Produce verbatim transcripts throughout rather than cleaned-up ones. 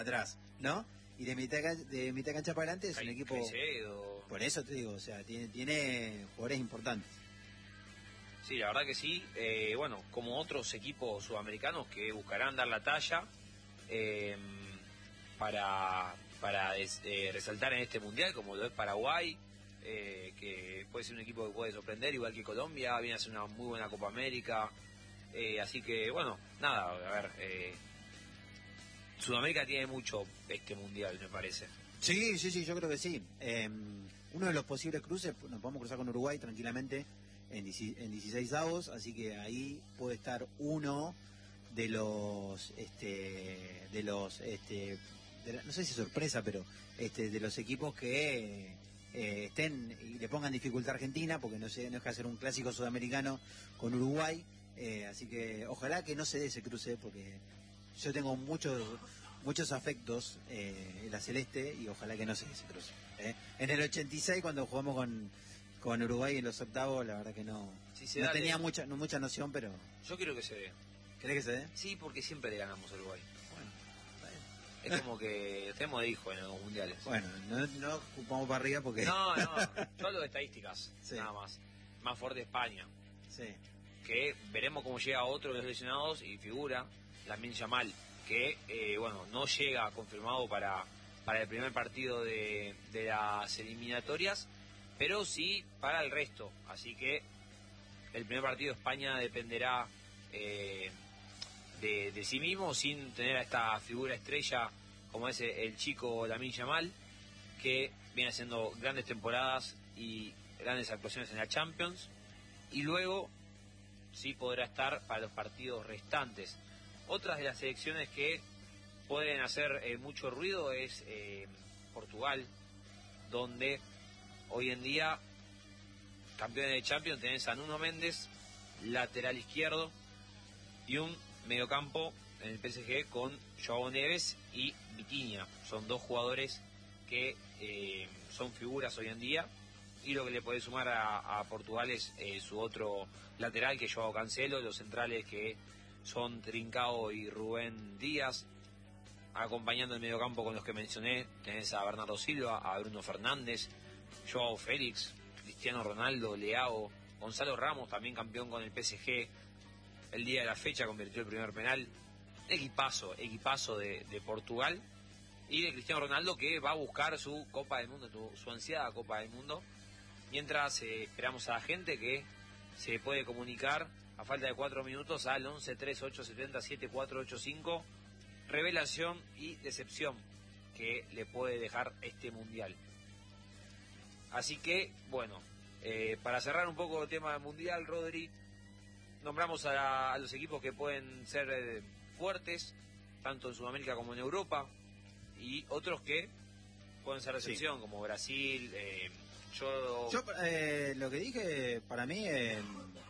atrás, ¿no? Y de mitad, de mitad cancha para adelante es un equipo... Caicedo. Por eso te digo, o sea, tiene, tiene jugadores importantes. Sí, la verdad que sí. Eh, bueno, como otros equipos sudamericanos que buscarán dar la talla eh, para, para des, eh, resaltar en este mundial, como lo es Paraguay, eh, que puede ser un equipo que puede sorprender, igual que Colombia, viene a hacer una muy buena Copa América. Eh, así que, bueno, nada, a ver, eh, Sudamérica tiene mucho este mundial, me parece. Sí, sí, sí, yo creo que sí. Eh, uno de los posibles cruces, nos podemos cruzar con Uruguay tranquilamente en dieciséis avos, así que ahí puede estar uno de los, este, de los, este, de la, no sé si sorpresa, pero este, de los equipos que eh, estén y le pongan dificultad a Argentina, porque no se no deja de hacer un clásico sudamericano con Uruguay, eh, así que ojalá que no se dé ese cruce, porque yo tengo muchos muchos afectos eh, en la Celeste y ojalá que no se dé ese cruce. ¿eh? En el ochenta y seis, cuando jugamos con, con Uruguay en los octavos, la verdad que no, Sí, se no da, tenía le... mucha no, mucha noción, pero... Yo quiero que se dé. ¿Querés que se dé? Sí, porque siempre le ganamos a Uruguay. Bueno, está bien. Es como que tenemos de hijo en los mundiales. Bueno, no, no ocupamos para arriba porque... No, no, yo hablo de estadísticas, Sí. nada más. Más fuerte España, Sí. que veremos cómo llega otro de los lesionados y figura Lamine Yamal, que, eh, bueno, no llega confirmado para, para el primer partido de, de las eliminatorias, pero sí para el resto. Así que el primer partido de España dependerá eh, de, de sí mismo, sin tener a esta figura estrella como es el chico Lamine Yamal, que viene haciendo grandes temporadas y grandes actuaciones en la Champions, y luego sí podrá estar para los partidos restantes. Otras de las selecciones que pueden hacer eh, mucho ruido es eh, Portugal, donde hoy en día, campeones de Champions, tenés a Nuno Méndez, lateral izquierdo, y un mediocampo en el P S G con João Neves y Vitinha. Son dos jugadores que eh, son figuras hoy en día, y lo que le puede sumar a, a Portugal es eh, su otro lateral, que es Joao Cancelo, los centrales que son Trincao y Rubén Díaz, acompañando el mediocampo con los que mencioné, tenés a Bernardo Silva, a Bruno Fernández, Joao Félix, Cristiano Ronaldo, Leao, Gonzalo Ramos, también campeón con el P S G, el día de la fecha convirtió el primer penal. Equipazo, equipazo de, de Portugal, y de Cristiano Ronaldo, que va a buscar su Copa del Mundo, su ansiada Copa del Mundo, mientras eh, esperamos a la gente que se puede comunicar a falta de cuatro minutos al once treinta y ocho setenta siete cuatro ocho cinco. Revelación y decepción que le puede dejar este mundial. Así que, bueno, eh, para cerrar un poco el tema del mundial, Rodri, nombramos a, la, a los equipos que pueden ser eh, fuertes, tanto en Sudamérica como en Europa, y otros que pueden ser decepción, sí, como Brasil. Eh, yo, yo eh, lo que dije, para mí, eh,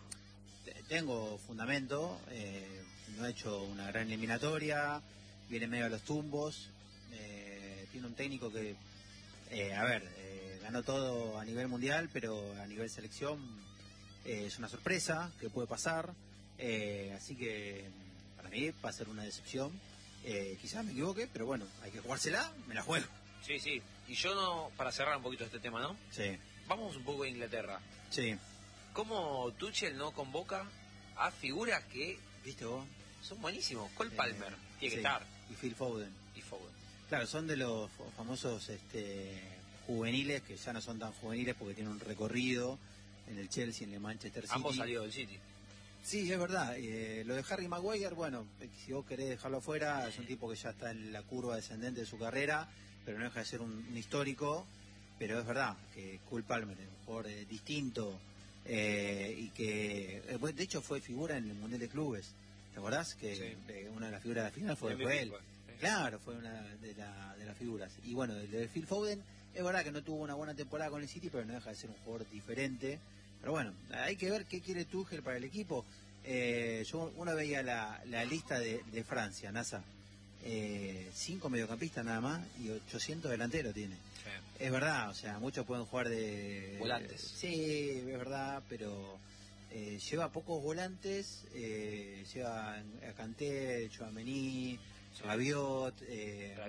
tengo fundamento. Eh, no ha hecho una gran eliminatoria, viene medio a los tumbos. Eh, tiene un técnico que, eh, a ver, eh, ganó todo a nivel mundial, pero a nivel selección eh, es una sorpresa que puede pasar. Eh, así que para mí va a ser una decepción. Eh, quizás me equivoque, pero bueno, hay que jugársela, me la juego. Sí, sí. Y yo no, para cerrar un poquito este tema, ¿no? Sí. Vamos un poco a Inglaterra. Sí. ¿Cómo Tuchel no convoca a figuras que, viste vos, son buenísimos? Cole eh, Palmer tiene sí, que estar. Y Phil Foden. Y Foden. Claro, son de los famosos este, juveniles, que ya no son tan juveniles porque tienen un recorrido en el Chelsea, en el Manchester City. Ambos salió del City. Sí, es verdad. Eh, lo de Harry Maguire, bueno, si vos querés dejarlo afuera, es un tipo que ya está en la curva descendente de su carrera, pero no deja de ser un, un histórico. Pero es verdad que Cole Palmer es un jugador eh, distinto, eh, y que, eh, de hecho, fue figura en el Mundial de Clubes. ¿Te acordás? Que Sí. eh, una de las figuras de la final fue, fue él. Claro, fue una de, la, de las figuras. Y bueno, el de Phil Foden, es verdad que no tuvo una buena temporada con el City, pero no deja de ser un jugador diferente. Pero bueno, hay que ver qué quiere Tuchel para el equipo. Eh, yo uno veía la, la lista de, de Francia, NASA. Eh, cinco mediocampistas nada más y ochocientos delanteros tiene. Sí. Es verdad, o sea, muchos pueden jugar de... volantes. Sí, es verdad, pero eh, lleva pocos volantes. Eh, lleva a Kanté, Tchouaméni, Rabiot... Eh,